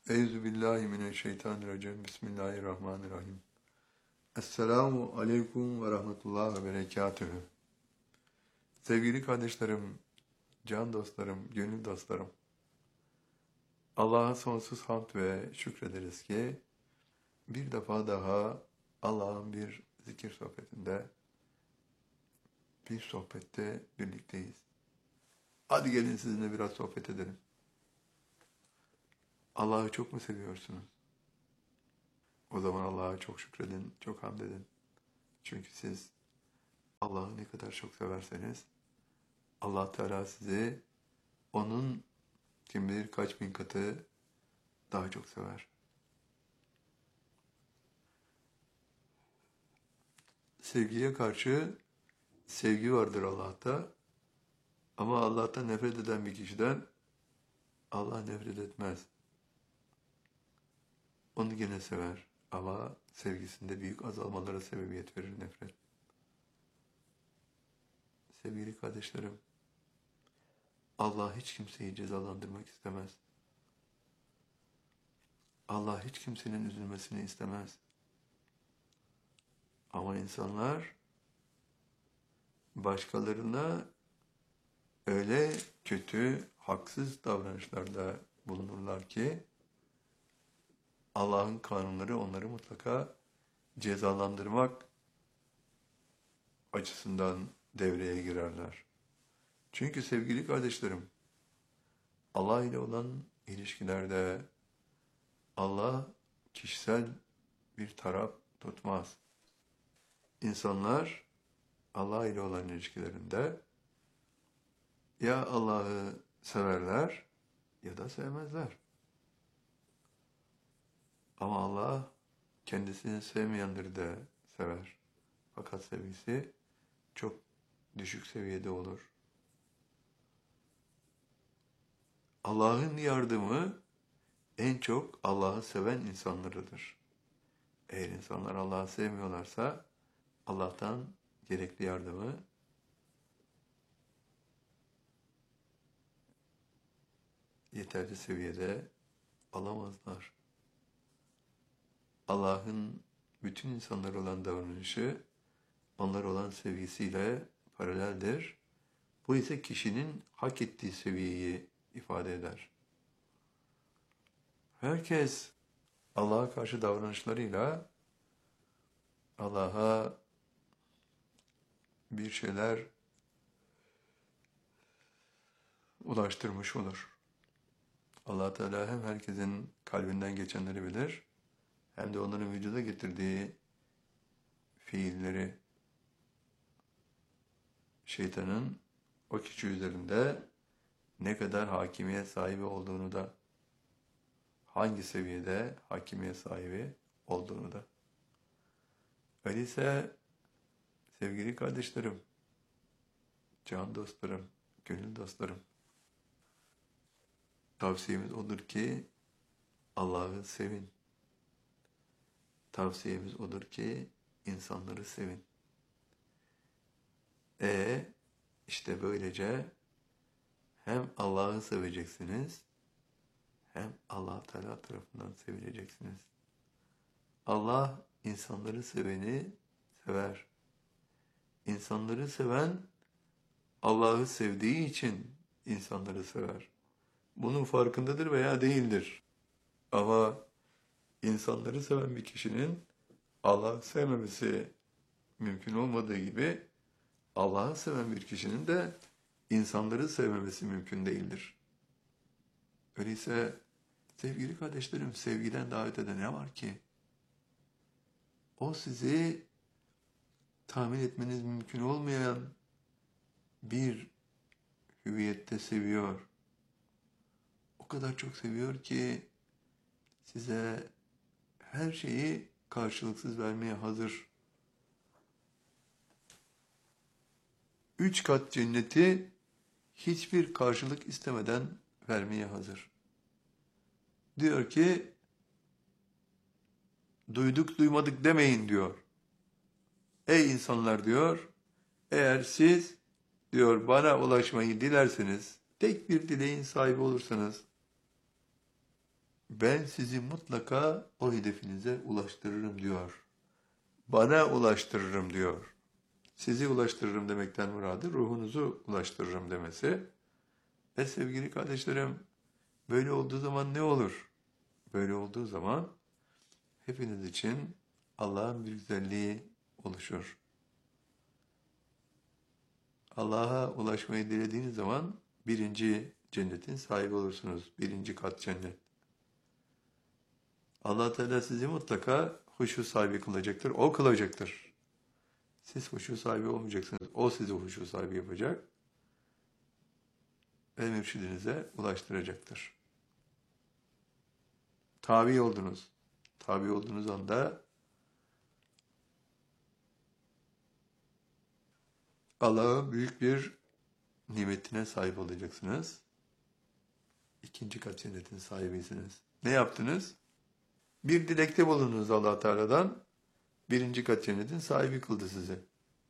Euzubillahimineşşeytanirracim. Bismillahirrahmanirrahim. Esselamu aleyküm ve rahmetullah ve berekatühü. Sevgili kardeşlerim, can dostlarım, gönül dostlarım. Allah'a sonsuz hamd ve şükrederiz ki bir defa daha Allah'ın bir zikir sohbetinde, bir sohbette birlikteyiz. Hadi gelin sizinle biraz sohbet edelim. Allah'ı çok mu seviyorsunuz? O zaman Allah'a çok şükredin, çok hamd edin. Çünkü siz Allah'ı ne kadar çok severseniz, Allah Teala sizi onun kim bilir kaç bin katı daha çok sever. Sevgiye karşı sevgi vardır Allah'ta. Ama Allah'tan nefret eden bir kişiden Allah nefret etmez. Onu gene sever ama sevgisinde büyük azalmalara sebebiyet verir nefret. Sevgili kardeşlerim, Allah hiç kimseyi cezalandırmak istemez. Allah hiç kimsenin üzülmesini istemez. Ama insanlar başkalarına öyle kötü, haksız davranışlarda bulunurlar ki Allah'ın kanunları onları mutlaka cezalandırmak açısından devreye girerler. Çünkü sevgili kardeşlerim, Allah ile olan ilişkilerde Allah kişisel bir taraf tutmaz. İnsanlar Allah ile olan ilişkilerinde ya Allah'ı severler ya da sevmezler. Ama Allah kendisini sevmeyenleri de sever. Fakat sevgisi çok düşük seviyede olur. Allah'ın yardımı en çok Allah'ı seven insanlarıdır. Eğer insanlar Allah'ı sevmiyorlarsa Allah'tan gerekli yardımı yeterli seviyede alamazlar. Allah'ın bütün insanlara olan davranışı, onlara olan sevgisiyle paraleldir. Bu ise kişinin hak ettiği seviyeyi ifade eder. Herkes Allah'a karşı davranışlarıyla Allah'a bir şeyler ulaştırmış olur. Allah Teala hem herkesin kalbinden geçenleri bilir, hem de onların vücuda getirdiği fiilleri, şeytanın o kişi üzerinde ne kadar hakimiyet sahibi olduğunu da, hangi seviyede hakimiyet sahibi olduğunu da. Öyleyse sevgili kardeşlerim, can dostlarım, gönül dostlarım, tavsiyemiz odur ki Allah'ı sevin. Tavsiyemiz odur ki insanları sevin. İşte böylece hem Allah'ı seveceksiniz, hem Allah Teala tarafından sevileceksiniz. Allah insanları seveni sever. İnsanları seven Allah'ı sevdiği için insanları sever. Bunun farkındadır veya değildir. Ama insanları seven bir kişinin Allah'ı sevmemesi mümkün olmadığı gibi Allah'ı seven bir kişinin de insanları sevmemesi mümkün değildir. Öyleyse sevgili kardeşlerim, sevgiden daha ötede ne var ki? O sizi tahmin etmeniz mümkün olmayan bir hüviyette seviyor. O kadar çok seviyor ki size her şeyi karşılıksız vermeye hazır. 3 kat cenneti hiçbir karşılık istemeden vermeye hazır. Diyor ki, duyduk duymadık demeyin diyor. Ey insanlar diyor, eğer siz diyor bana ulaşmayı dilerseniz, tek bir dileğin sahibi olursanız, Ben sizi mutlaka o hedefinize ulaştırırım diyor. Bana ulaştırırım diyor. Sizi ulaştırırım demekten muradı ruhunuzu ulaştırırım demesi. Ve sevgili kardeşlerim, böyle olduğu zaman ne olur? Böyle olduğu zaman hepiniz için Allah'ın bir güzelliği oluşur. Allah'a ulaşmayı dilediğiniz zaman birinci cennetin sahibi olursunuz. Birinci kat cennet. Allah Teala sizi mutlaka huşu sahibi kılacaktır. O kılacaktır. Siz huşu sahibi olmayacaksınız. O sizi huşu sahibi yapacak ve mürşidinize ulaştıracaktır. Tabi oldunuz. Tabi olduğunuz anda Allah'ın büyük bir nimetine sahip olacaksınız. İkinci kat cennetin sahibisiniz. Ne yaptınız? Bir dilekte bulundunuz Allah Teala'dan. Birinci kat cennetin sahibi kıldı sizi.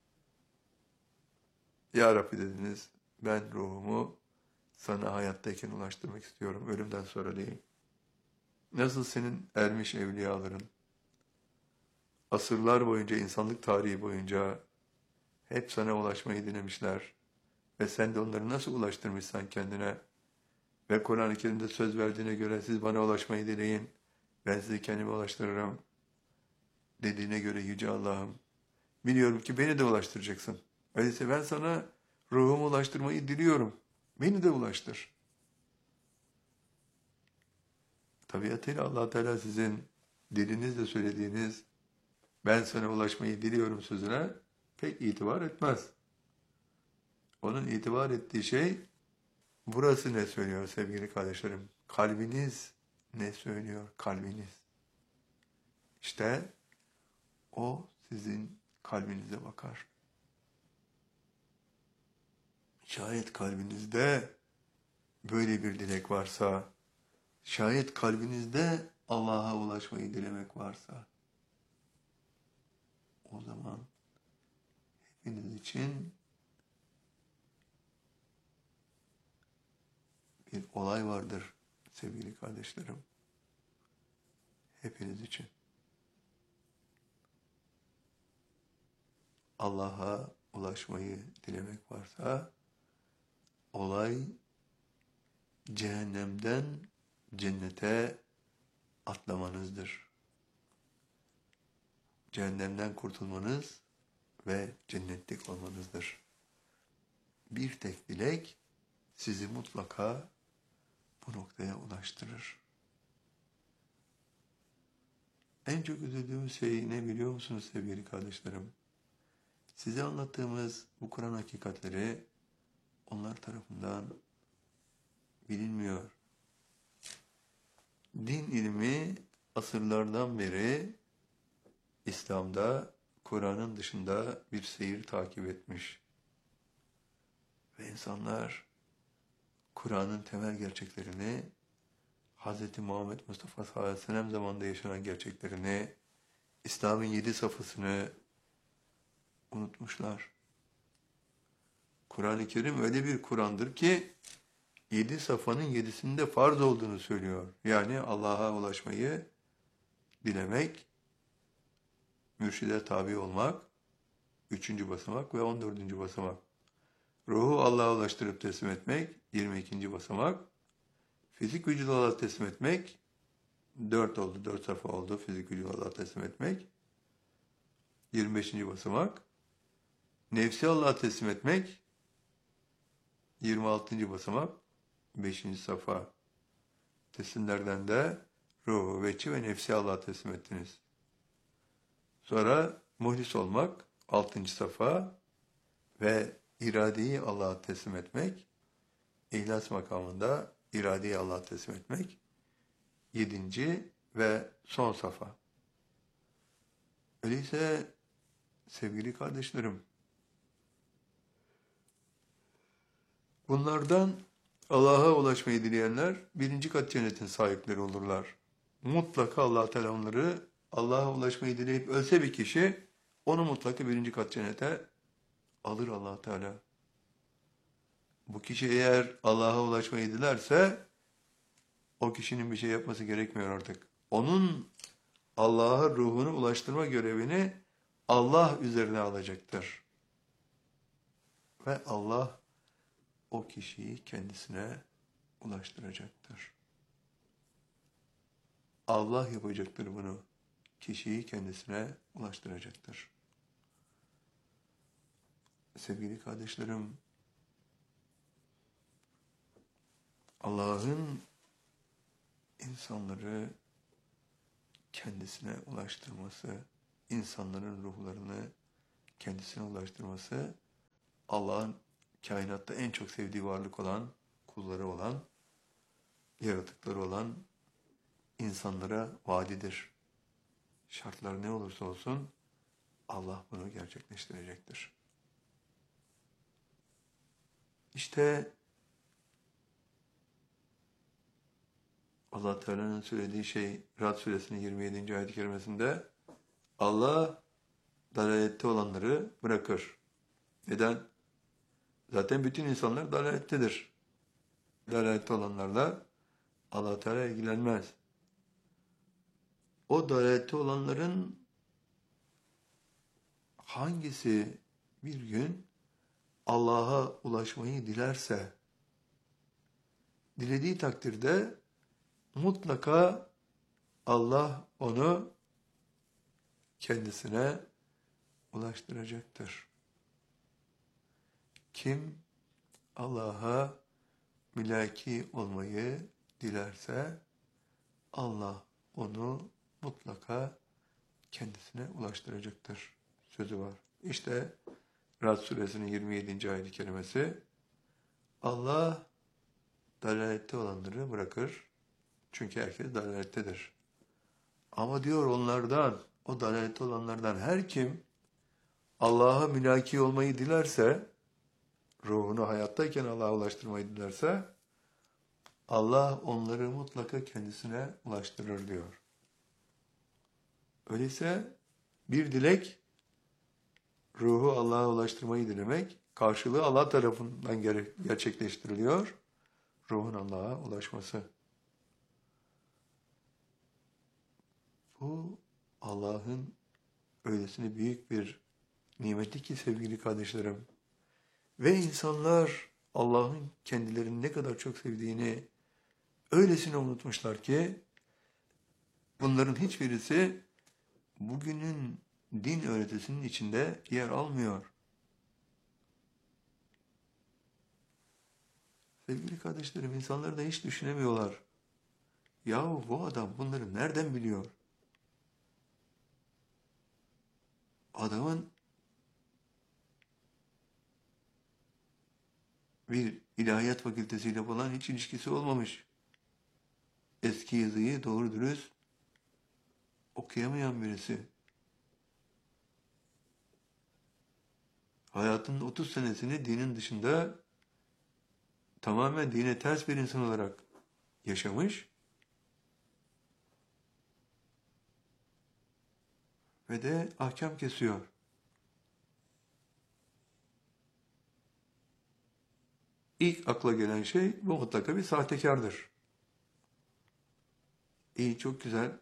Ya Rabbi dediniz, ben ruhumu sana hayattayken ulaştırmak istiyorum, ölümden sonra değil. Nasıl senin ermiş evliyaların, asırlar boyunca, insanlık tarihi boyunca hep sana ulaşmayı dilemişler ve sen de onları nasıl ulaştırmışsan kendine ve Kur'an-ı Kerim'de söz verdiğine göre siz bana ulaşmayı dileyin, ben sizi kendime ulaştırırım dediğine göre Yüce Allah'ım, biliyorum ki beni de ulaştıracaksın. Öyleyse ben sana ruhumu ulaştırmayı diliyorum. Beni de ulaştır. Tabiatıyla Allah Teala sizin dilinizle söylediğiniz ben sana ulaşmayı diliyorum sözüne pek itibar etmez. Onun itibar ettiği şey burası ne söylüyor sevgili kardeşlerim? Kalbiniz ne söylüyor? Kalbiniz. İşte o sizin kalbinize bakar. Şayet kalbinizde böyle bir dilek varsa, şayet kalbinizde Allah'a ulaşmayı dilemek varsa, o zaman hepiniz için bir olay vardır sevgili kardeşlerim. Hepiniz için. Allah'a ulaşmayı dilemek varsa, olay cehennemden cennete atlamanızdır. Cehennemden kurtulmanız ve cennetlik olmanızdır. Bir tek dilek sizi mutlaka bu noktaya ulaştırır. En çok üzüldüğümüz şey ne biliyor musunuz sevgili kardeşlerim? Size anlattığımız bu Kur'an hakikatleri onlar tarafından bilinmiyor. Din ilmi asırlardan beri İslam'da Kur'an'ın dışında bir seyir takip etmiş. Ve insanlar Kur'an'ın temel gerçeklerini, Hz. Muhammed Mustafa sallallahu aleyhi ve sellem zamanında yaşanan gerçeklerini, İslam'ın 7 safhasını unutmuşlar. Kur'an-ı Kerim öyle bir Kur'an'dır ki 7 safhanın 7'sinde farz olduğunu söylüyor. Yani Allah'a ulaşmayı dilemek, mürşide tabi olmak, 3. basamak ve 14. basamak. Ruhu Allah'a ulaştırıp teslim etmek, 22. basamak. Fizik vücudu Allah'a teslim etmek, 4 oldu, 4 safa oldu fizik vücudu Allah'a teslim etmek. 25. basamak. Nefsi Allah'a teslim etmek, 26. basamak, 5. safa. Teslimlerden de ruhu, veçi ve nefsi Allah'a teslim ettiniz. Sonra muhlis olmak, 6. safa ve iradeyi Allah'a teslim etmek, İhlas makamında iradeyi Allah'a teslim etmek, 7. ve son safa. Öyleyse sevgili kardeşlerim, bunlardan Allah'a ulaşmayı dileyenler 1. kat cennetin sahipleri olurlar. Mutlaka Allah Teala onları Allah'a ulaşmayı dileyip ölse bir kişi onu mutlaka 1. kat cennete alır Allah Teala. Bu kişi eğer Allah'a ulaşmayı dilerse O kişinin bir şey yapması gerekmiyor artık. Onun Allah'a ruhunu ulaştırma görevini Allah üzerine alacaktır. Ve Allah o kişiyi kendisine ulaştıracaktır. Allah yapacaktır bunu. Kişiyi kendisine ulaştıracaktır. Sevgili kardeşlerim, Allah'ın insanları kendisine ulaştırması, insanların ruhlarını kendisine ulaştırması, Allah'ın kainatta en çok sevdiği varlık olan, kulları olan, yaratıkları olan insanlara vaadidir. Şartlar ne olursa olsun Allah bunu gerçekleştirecektir. İşte Allah Teala'nın söylediği şey Ra'd suresinin 27. ayet-i kerimesinde Allah dalalette olanları bırakır. Neden? Zaten bütün insanlar dalalettedir. Dalalette olanlarla Allah Teala ilgilenmez. O dalalette olanların hangisi bir gün Allah'a ulaşmayı dilerse, dilediği takdirde mutlaka Allah onu kendisine ulaştıracaktır. Kim Allah'a mülaki olmayı dilerse Allah onu mutlaka kendisine ulaştıracaktır sözü var. İşte Ra'd suresinin 27. ayet-i kerimesi Allah dalalette olanları bırakır. Çünkü herkes dalalettedir. Ama diyor onlardan, o dalalette olanlardan her kim Allah'a mülaki olmayı dilerse, ruhunu hayattayken Allah'a ulaştırmayı dilerse, Allah onları mutlaka kendisine ulaştırır diyor. Öyleyse bir dilek, ruhu Allah'a ulaştırmayı dilemek, karşılığı Allah tarafından gerçekleştiriliyor, ruhun Allah'a ulaşması. Bu Allah'ın öylesine büyük bir nimeti ki sevgili kardeşlerim. Ve insanlar Allah'ın kendilerini ne kadar çok sevdiğini öylesine unutmuşlar ki bunların hiçbirisi bugünün din öğretisinin içinde yer almıyor. Sevgili kardeşlerim, insanlar da hiç düşünemiyorlar. Yahu bu adam bunları nereden biliyor? Adamın bir ilahiyat fakültesiyle falan hiç ilişkisi olmamış. Eski yazıyı doğru dürüst okuyamayan birisi. Hayatının 30 senesini dinin dışında tamamen dine ters bir insan olarak yaşamış ve de ahkam kesiyor. İlk akla gelen şey bu mutlaka bir sahtekardır. İyi, çok güzel.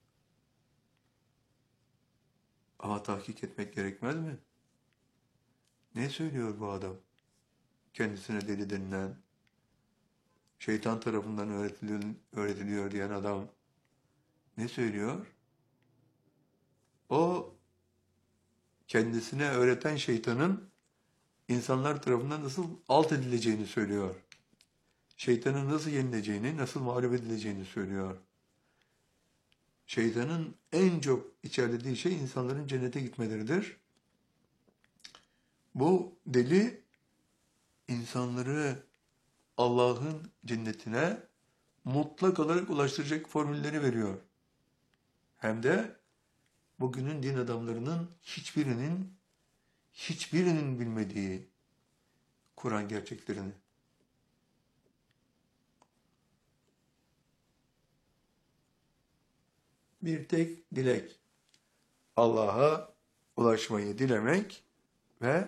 Ama tahkik etmek gerekmez mi? Ne söylüyor bu adam? Kendisine deli denilen, şeytan tarafından öğretiliyor diyen adam ne söylüyor? O kendisine öğreten şeytanın insanlar tarafından nasıl alt edileceğini söylüyor. Şeytanın nasıl yenileceğini, nasıl mağlup edileceğini söylüyor. Şeytanın en çok içerlediği şey insanların cennete gitmeleridir. Bu deli insanları Allah'ın cennetine mutlak olarak ulaştıracak formülleri veriyor. Hem de bugünün din adamlarının hiçbirinin bilmediği Kur'an gerçeklerini. Bir tek dilek. Allah'a ulaşmayı dilemek ve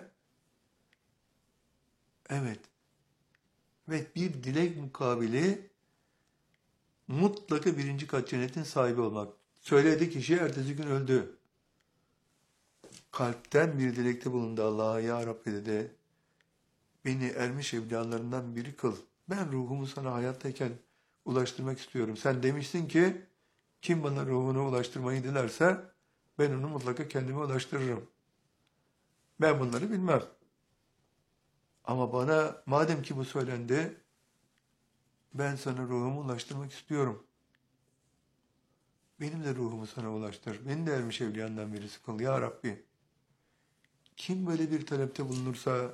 evet bir dilek mukabili mutlaka birinci kat cennetin sahibi olmak. Söyledi kişi ertesi gün öldü. Kalpten bir dilekte bulundu Allah'a, ya Rabbi dedi, beni ermiş evliyalarından biri kıl. Ben ruhumu sana hayattayken ulaştırmak istiyorum. Sen demişsin ki kim bana ruhunu ulaştırmayı dilerse ben onu mutlaka kendime ulaştırırım. Ben bunları bilmem. Ama bana madem ki bu söylendi, ben sana ruhumu ulaştırmak istiyorum. Benim de ruhumu sana ulaştır. Beni de ermiş evliyandan birisi kıl ya Rabbi. Kim böyle bir talepte bulunursa